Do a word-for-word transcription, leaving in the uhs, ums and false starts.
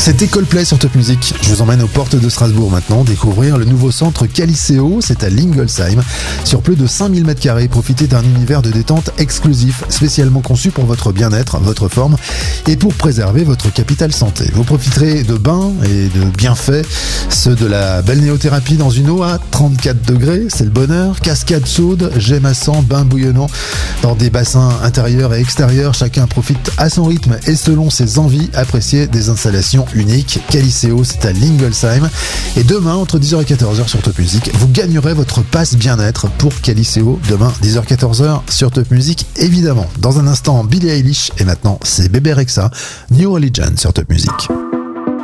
C'était Coldplay sur Top Music. Je vous emmène aux portes de Strasbourg maintenant, découvrir le nouveau centre Caliseo, c'est à Lingolsheim. Sur plus de cinq mille mètres carrés, profitez d'un univers de détente exclusif, spécialement conçu pour votre bien-être, votre forme et pour préserver votre capital santé. Vous profiterez de bains et de bienfaits, ceux de la balnéothérapie dans une eau à trente-quatre degrés, c'est le bonheur, cascade chaude, jet massant, bain bouillonnant dans des bassins intérieurs et extérieurs. Chacun profite à son rythme et selon ses envies, apprécier des installations unique. Caliseo, c'est à Lingolsheim. Et demain, entre dix heures et quatorze heures sur Top Music, vous gagnerez votre passe bien-être pour Caliseo. Demain, dix heures quatorze heures sur Top Music, évidemment. Dans un instant, Billie Eilish. Et maintenant, c'est Bébé Rexha, New Religion sur Top Music.